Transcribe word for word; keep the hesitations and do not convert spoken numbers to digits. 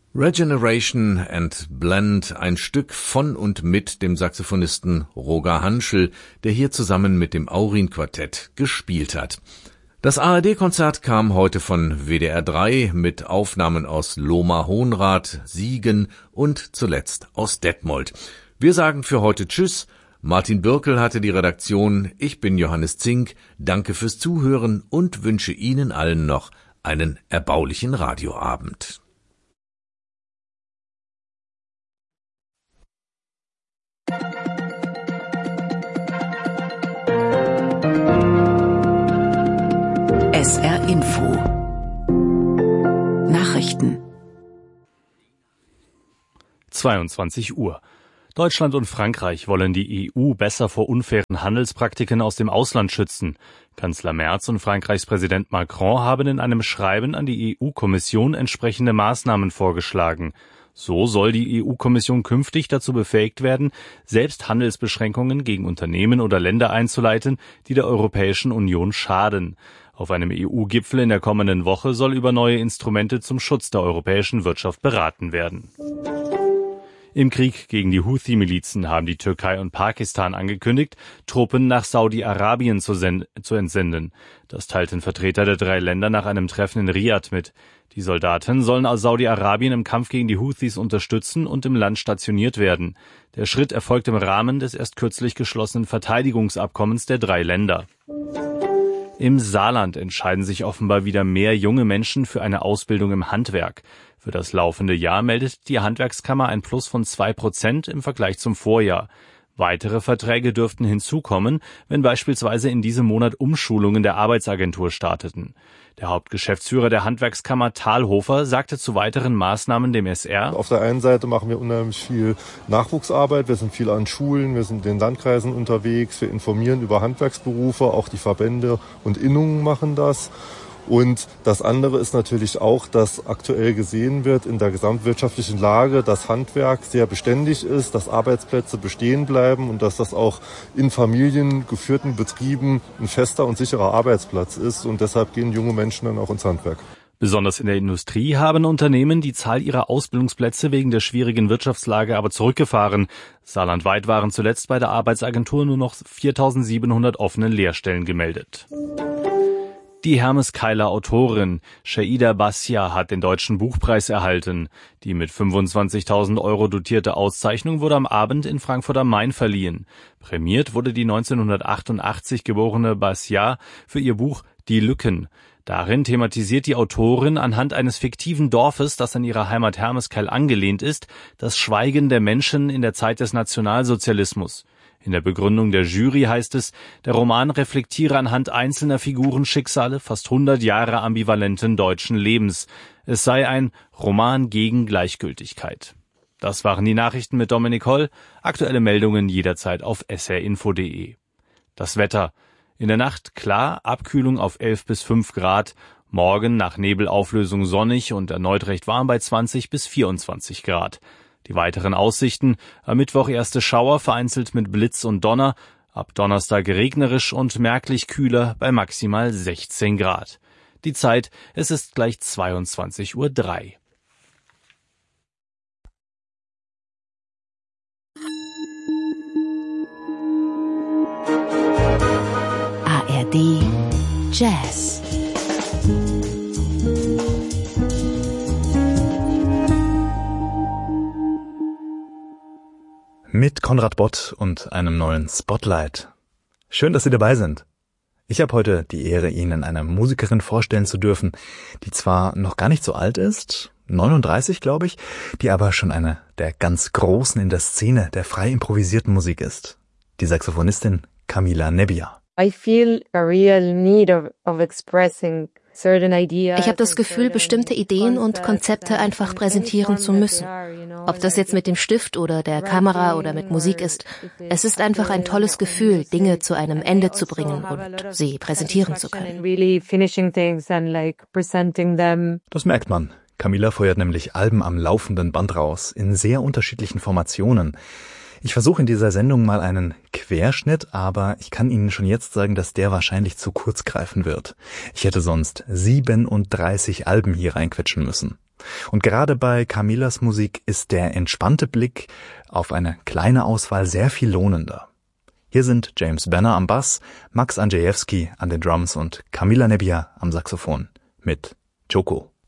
Regeneration and Blend, ein Stück von und mit dem Saxophonisten Roger Hanschel, der hier zusammen mit dem Aurin-Quartett gespielt hat. Das A R D-Konzert kam heute von W D R drei mit Aufnahmen aus Lohmar-Hohenrath, Siegen und zuletzt aus Detmold. Wir sagen für heute Tschüss. Martin Birkel hatte die Redaktion. Ich bin Johannes Zink. Danke fürs Zuhören und wünsche Ihnen allen noch einen erbaulichen Radioabend. S R Info Nachrichten zweiundzwanzig Uhr. Deutschland und Frankreich wollen die E U besser vor unfairen Handelspraktiken aus dem Ausland schützen. Kanzler Merz und Frankreichs Präsident Macron haben in einem Schreiben an die E U-Kommission entsprechende Maßnahmen vorgeschlagen. So soll die E U-Kommission künftig dazu befähigt werden, selbst Handelsbeschränkungen gegen Unternehmen oder Länder einzuleiten, die der Europäischen Union schaden. Auf einem E U-Gipfel in der kommenden Woche soll über neue Instrumente zum Schutz der europäischen Wirtschaft beraten werden. Im Krieg gegen die Houthi-Milizen haben die Türkei und Pakistan angekündigt, Truppen nach Saudi-Arabien zu, send- zu entsenden. Das teilten Vertreter der drei Länder nach einem Treffen in Riyadh mit. Die Soldaten sollen aus Saudi-Arabien im Kampf gegen die Houthis unterstützen und im Land stationiert werden. Der Schritt erfolgt im Rahmen des erst kürzlich geschlossenen Verteidigungsabkommens der drei Länder. Im Saarland entscheiden sich offenbar wieder mehr junge Menschen für eine Ausbildung im Handwerk. Für das laufende Jahr meldet die Handwerkskammer ein Plus von zwei Prozent im Vergleich zum Vorjahr. Weitere Verträge dürften hinzukommen, wenn beispielsweise in diesem Monat Umschulungen der Arbeitsagentur starteten. Der Hauptgeschäftsführer der Handwerkskammer Thalhofer sagte zu weiteren Maßnahmen dem S R: Auf der einen Seite machen wir unheimlich viel Nachwuchsarbeit, wir sind viel an Schulen, wir sind in den Landkreisen unterwegs, wir informieren über Handwerksberufe, auch die Verbände und Innungen machen das. Und das andere ist natürlich auch, dass aktuell gesehen wird in der gesamtwirtschaftlichen Lage, dass Handwerk sehr beständig ist, dass Arbeitsplätze bestehen bleiben und dass das auch in familiengeführten Betrieben ein fester und sicherer Arbeitsplatz ist. Und deshalb gehen junge Menschen dann auch ins Handwerk. Besonders in der Industrie haben Unternehmen die Zahl ihrer Ausbildungsplätze wegen der schwierigen Wirtschaftslage aber zurückgefahren. Saarlandweit waren zuletzt bei der Arbeitsagentur nur noch viertausendsiebenhundert offene Lehrstellen gemeldet. Die Hermes-Keiler Autorin Shaida Bassia hat den Deutschen Buchpreis erhalten. Die mit fünfundzwanzigtausend Euro dotierte Auszeichnung wurde am Abend in Frankfurt am Main verliehen. Prämiert wurde die neunzehnhundertachtundachtzig geborene Bassia für ihr Buch Die Lücken. Darin thematisiert die Autorin anhand eines fiktiven Dorfes, das an ihrer Heimat Hermeskeil angelehnt ist, das Schweigen der Menschen in der Zeit des Nationalsozialismus. In der Begründung der Jury heißt es, der Roman reflektiere anhand einzelner Figuren Schicksale fast hundert Jahre ambivalenten deutschen Lebens. Es sei ein Roman gegen Gleichgültigkeit. Das waren die Nachrichten mit Dominik Holl. Aktuelle Meldungen jederzeit auf s r info punkt d e. Das Wetter. In der Nacht klar, Abkühlung auf elf bis fünf Grad. Morgen nach Nebelauflösung sonnig und erneut recht warm bei zwanzig bis vierundzwanzig Grad. Die weiteren Aussichten: am Mittwoch erste Schauer, vereinzelt mit Blitz und Donner, ab Donnerstag regnerisch und merklich kühler bei maximal sechzehn Grad. Die Zeit, es ist gleich zweiundzwanzig Uhr drei. A R D Jazz. Mit Konrad Bott und einem neuen Spotlight. Schön, dass Sie dabei sind. Ich habe heute die Ehre, Ihnen eine Musikerin vorstellen zu dürfen, die zwar noch gar nicht so alt ist, neununddreißig glaube ich, die aber schon eine der ganz Großen in der Szene der frei improvisierten Musik ist. Die Saxophonistin Camila Nebbia. I feel a real need of, of expressing Ich habe das Gefühl, bestimmte Ideen und Konzepte einfach präsentieren zu müssen. Ob das jetzt mit dem Stift oder der Kamera oder mit Musik ist, es ist einfach ein tolles Gefühl, Dinge zu einem Ende zu bringen und sie präsentieren zu können. Das merkt man. Camila feuert nämlich Alben am laufenden Band raus, in sehr unterschiedlichen Formationen. Ich versuche in dieser Sendung mal einen Querschnitt, aber ich kann Ihnen schon jetzt sagen, dass der wahrscheinlich zu kurz greifen wird. Ich hätte sonst siebenunddreißig Alben hier reinquetschen müssen. Und gerade bei Camillas Musik ist der entspannte Blick auf eine kleine Auswahl sehr viel lohnender. Hier sind James Banner am Bass, Max Andrzejewski an den Drums und Camilla Nebbia am Saxophon mit Choco.